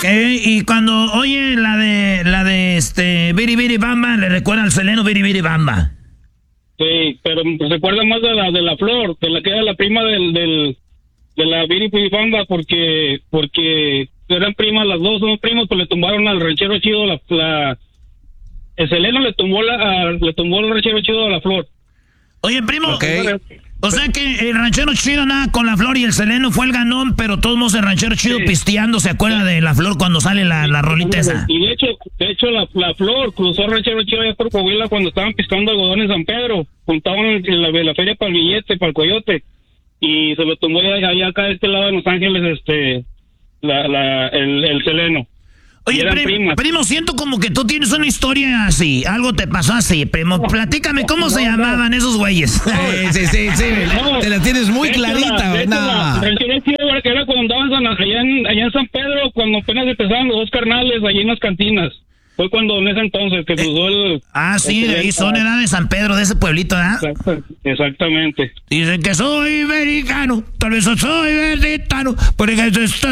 Y cuando oye la de Biri Biri Bamba, le recuerda al Seleno Biri Biri Bamba. Sí, pero se acuerda más de la Flor, de la que era la prima de la Biri Biri Bamba, porque eran primas las dos, son primos, pues le tumbaron al ranchero chido el Seleno le tumbó el ranchero chido a la Flor. Oye, primo, o sea que el ranchero chido nada con la Flor y el Seleno fue el ganón, pero todos modos el ranchero chido pisteando se acuerda de la Flor cuando sale la rolita esa. Y de hecho la Flor cruzó el ranchero chido allá por Coahuila cuando estaban pisteando algodón en San Pedro, juntaban la feria para el billete, para el coyote, y se lo tumbó allá acá de este lado de Los Ángeles, el Seleno. Oye, primo, siento como que tú tienes una historia así, algo te pasó así, primo. Platícame, ¿cómo se llamaban esos güeyes? Sí, te la tienes muy clarita. El ranchero chido era cuando andaban allá en San Pedro, cuando apenas empezaban los dos carnales, allí en las cantinas. Fue cuando en ese entonces que cruzó el... sí, de ahí son, era de San Pedro, de ese pueblito, ¿verdad? Exactamente. Dicen que soy americano, tal vez soy verditano, porque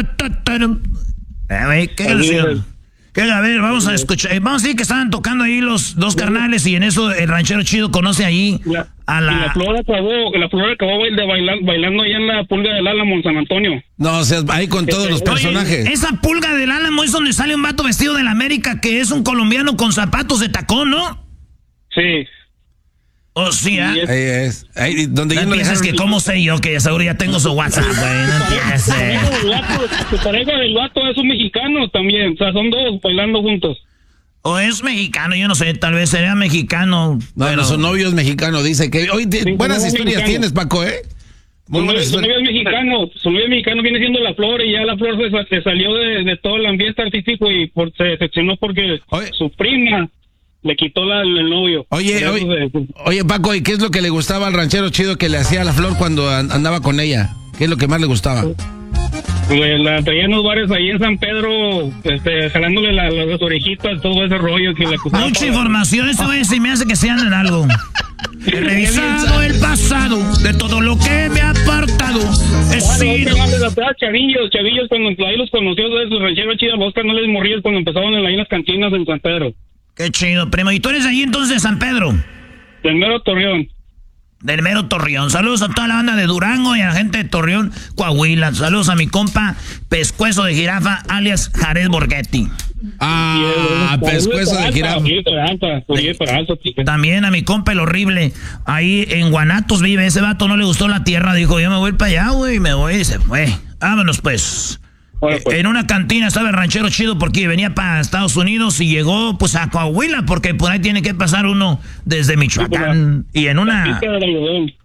a ver, ¿qué canción? A ver, vamos a escuchar. Vamos a decir que estaban tocando ahí los dos carnales y en eso el ranchero chido conoce ahí a la... Y la Flor acabó bailando allá en la Pulga del Álamo en San Antonio. No, o sea, ahí con todos los personajes. Oye, esa Pulga del Álamo es donde sale un vato vestido de la América que es un colombiano con zapatos de tacón, ¿no? Sí. Oh, sí, ¿ah? Ahí es. Ahí, donde no piensas que cómo sé yo que seguro ya tengo su WhatsApp, güey. No empieces. Su pareja del vato es un mexicano también. O sea, son dos bailando juntos. O es mexicano, yo no sé, tal vez sería mexicano. Bueno, su novio es mexicano, dice que... Hoy buenas historias tienes, Paco, ¿eh? Su novio es mexicano, viene siendo la Flor, y ya la Flor se salió de todo el ambiente artístico y se decepcionó porque su prima le quitó el novio. Oye, Paco, ¿y qué es lo que le gustaba al ranchero chido que le hacía a la Flor cuando andaba con ella? ¿Qué es lo que más le gustaba? La traía en los bares ahí en San Pedro, jalándole las orejitas, todo ese rollo que le acusaba. Mucha información, eso se me hace que sean en algo. He revisado el pasado de todo lo que me ha apartado. Chavillos, cuando ahí los conoció de su ranchero chido, los canales morrillos cuando empezaban ahí en las cantinas en San Pedro. Qué chido, primo. ¿Y tú eres ahí entonces de San Pedro? Del mero Torreón. Del mero Torreón. Saludos a toda la banda de Durango y a la gente de Torreón, Coahuila. Saludos a mi compa Pescuezo de Jirafa, alias Jared Borghetti. Pescuezo de Jirafa. También a mi compa el horrible. Ahí en Guanatos vive. Ese vato no le gustó la tierra. Dijo, yo me voy para allá, güey. Me voy y se fue. Vámonos, pues. En una cantina estaba el ranchero chido porque venía para Estados Unidos y llegó pues a Coahuila porque por ahí tiene que pasar uno desde Michoacán. Y en una